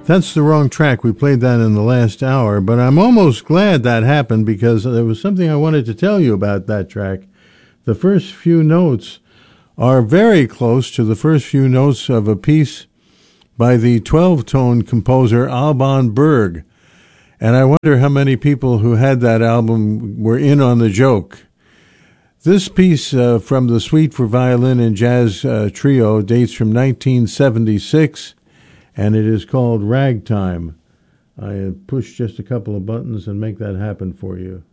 That's the wrong track. We played that in the last hour, but I'm almost glad that happened because there was something I wanted to tell you about that track. The first few notes are very close to the first few notes of a piece by the 12-tone composer Alban Berg. And I wonder how many people who had that album were in on the joke. This piece from the Suite for Violin and Jazz Trio dates from 1976, and it is called Ragtime. I push just a couple of buttons and make that happen for you.